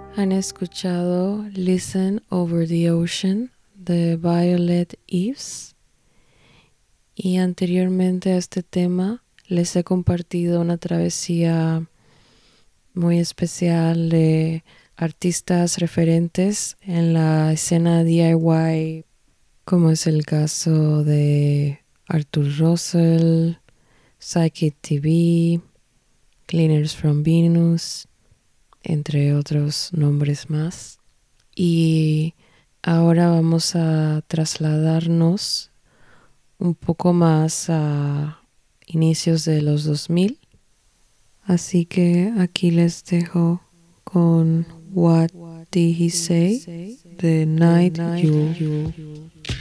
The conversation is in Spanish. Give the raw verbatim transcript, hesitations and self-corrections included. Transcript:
Han escuchado Listen Over the Ocean de Violet Eves y anteriormente a este tema les he compartido una travesía muy especial de artistas referentes en la escena D I Y, como es el caso de Arthur Russell, Psychic T V, Cleaners from Venus, entre otros nombres más. Y ahora vamos a trasladarnos un poco más a inicios de los dos mil. Así que aquí les dejo con What Did He Say de Night You.